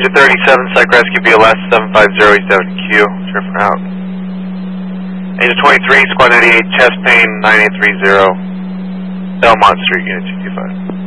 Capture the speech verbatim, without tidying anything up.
Agent thirty-seven, Psych Rescue B L S seven five zero seven Q, Surfer out. Agent twenty-three, Squad ninety-eight, chest pain nine eight three zero, Belmont Street, Unit two two five.